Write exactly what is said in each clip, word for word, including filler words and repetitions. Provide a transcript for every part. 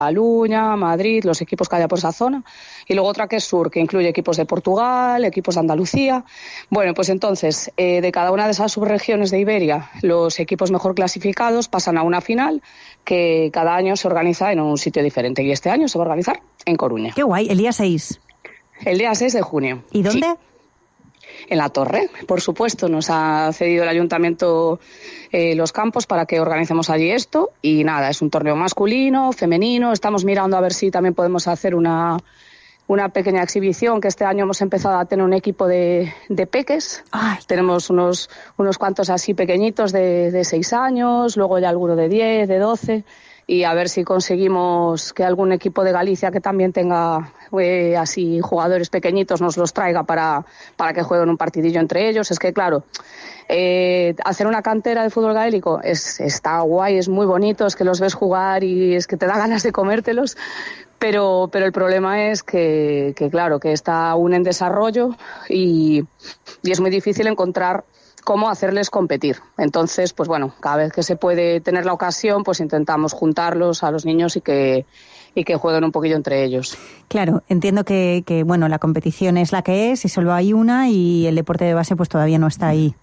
Cataluña, Madrid, los equipos que haya por esa zona, y luego otra que es sur, que incluye equipos de Portugal, equipos de Andalucía. Bueno, pues entonces, eh, de cada una de esas subregiones de Iberia, los equipos mejor clasificados pasan a una final que cada año se organiza en un sitio diferente, y este año se va a organizar en Coruña. ¡Qué guay! El día seis. El día seis de junio. ¿Y dónde? Sí. En la Torre, por supuesto. Nos ha cedido el ayuntamiento eh, los campos para que organicemos allí esto. Y nada, es un torneo masculino, femenino. Estamos mirando a ver si también podemos hacer una, una pequeña exhibición, que este año hemos empezado a tener un equipo de, de peques. Ay. Tenemos unos, unos cuantos así pequeñitos de, de seis años, luego ya alguno de diez, de doce. Y a ver si conseguimos que algún equipo de Galicia que también tenga eh, así jugadores pequeñitos nos los traiga para, para que jueguen un partidillo entre ellos. Es que, claro, eh, hacer una cantera de fútbol gaélico es, está guay, es muy bonito, es que los ves jugar y es que te da ganas de comértelos, pero, pero el problema es que, que, claro, que está aún en desarrollo y, y es muy difícil encontrar cómo hacerles competir. Entonces, pues bueno, cada vez que se puede tener la ocasión, pues intentamos juntarlos a los niños y que y que jueguen un poquillo entre ellos. Claro, entiendo que, que bueno, la competición es la que es y solo hay una y el deporte de base pues todavía no está ahí.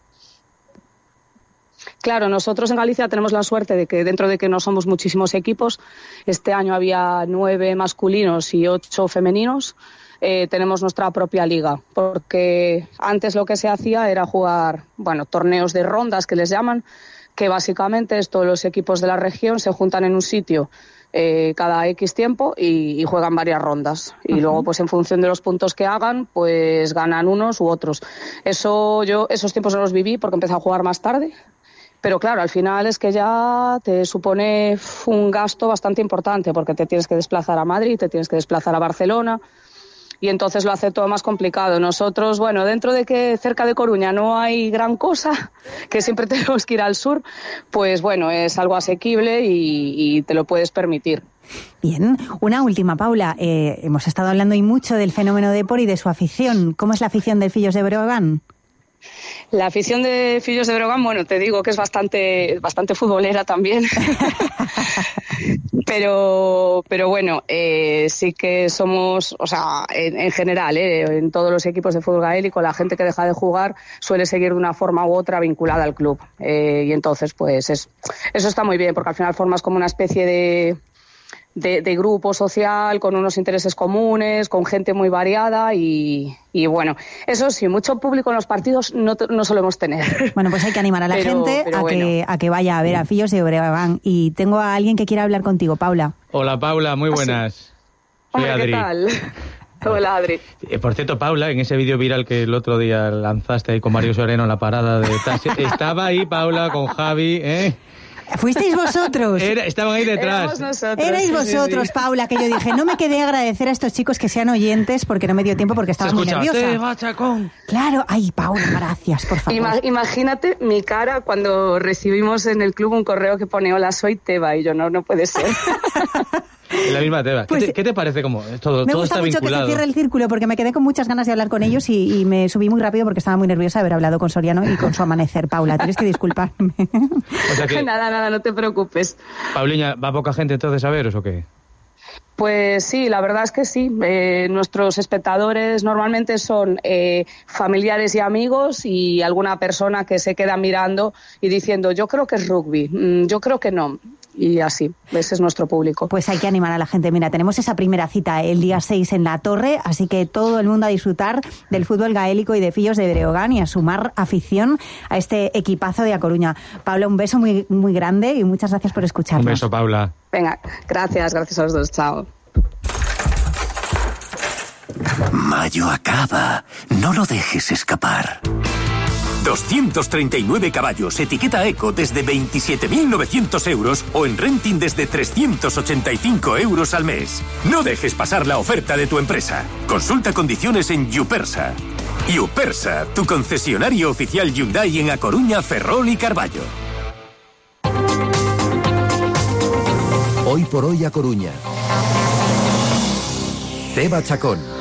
Claro, nosotros en Galicia tenemos la suerte de que dentro de que no somos muchísimos equipos, este año había nueve masculinos y ocho femeninos. Eh, tenemos nuestra propia liga, porque antes lo que se hacía era jugar, bueno, torneos de rondas que les llaman, que básicamente es todos los equipos de la región se juntan en un sitio eh, cada X tiempo y, y juegan varias rondas. Y uh-huh. luego, pues en función de los puntos que hagan, pues ganan unos u otros. Eso yo, esos tiempos no los viví porque empecé a jugar más tarde. Pero claro, al final es que ya te supone un gasto bastante importante porque te tienes que desplazar a Madrid, te tienes que desplazar a Barcelona. Y entonces lo hace todo más complicado. Nosotros, bueno, dentro de que cerca de Coruña no hay gran cosa, que siempre tenemos que ir al sur, pues bueno, es algo asequible y, y te lo puedes permitir. Bien, una última, Paula. Eh, hemos estado hablando hoy mucho del fenómeno Depor y de su afición. ¿Cómo es la afición del Fillos de Breogán? La afición de Fillos de Breogán, bueno, te digo que es bastante, bastante futbolera también. Pero, pero bueno, eh, sí que somos, o sea, en, en general, eh, en todos los equipos de fútbol gaélico, la gente que deja de jugar suele seguir de una forma u otra vinculada al club. Eh, y entonces, pues es, eso está muy bien, porque al final formas como una especie de, de, de grupo social con unos intereses comunes, con gente muy variada y, y bueno, eso sí, mucho público en los partidos no, no solemos tener. Bueno, pues hay que animar a la pero, gente pero a, bueno. que, a que vaya a ver a Fillos de Breogán. Y tengo a alguien que quiere hablar contigo, Paula. Hola, Paula, muy buenas. ¿Sí? Soy Hola, Adri. ¿Qué tal? Hola, Adri. Eh, por cierto, Paula, en ese vídeo viral que el otro día lanzaste ahí con Mario Sereno en la parada de taxi, estaba ahí Paula con Javi, ¿eh? ¿Fuisteis vosotros? Era, estaban ahí detrás. Nosotros, Erais sí, vosotros, sí, sí. Paula, que yo dije, no me quedé a agradecer a estos chicos que sean oyentes porque no me dio tiempo porque estaba muy nerviosa. Te va, Chacón. Claro, ay, Paula, gracias, por favor. Ima- imagínate mi cara cuando recibimos en el club un correo que pone, hola, soy Teba, y yo, no, no puede ser. La misma Teba. Pues, ¿Qué, te, ¿Qué te parece como todo, me todo gusta está mucho vinculado? Que se cierre el círculo porque me quedé con muchas ganas de hablar con ellos y, y me subí muy rápido porque estaba muy nerviosa de haber hablado con Soriano y con su amanecer. Paula, tienes que disculparme. O sea que, nada, nada, no te preocupes. Pauliña, ¿va poca gente entonces a veros o qué? Pues sí, la verdad es que sí. Eh, nuestros espectadores normalmente son eh, familiares y amigos y alguna persona que se queda mirando y diciendo, yo creo que es rugby, mm, yo creo que no. Y así, ese es nuestro público. Pues hay que animar a la gente. Mira, tenemos esa primera cita el día seis en La Torre, así que todo el mundo a disfrutar del fútbol gaélico y de Fillos de Breogán y a sumar afición a este equipazo de A Coruña. Paula, un beso muy, muy grande y muchas gracias por escucharnos. Un beso, Paula. Venga, gracias, gracias a los dos. Chao. Mayo acaba. No lo dejes escapar. doscientos treinta y nueve caballos, etiqueta Eco desde veintisiete mil novecientos euros o en renting desde trescientos ochenta y cinco euros al mes. No dejes pasar la oferta de tu empresa. Consulta condiciones en Yupersa. Yupersa, tu concesionario oficial Hyundai en A Coruña, Ferrol y Carballo. Hoy por hoy A Coruña. Teba Chacón.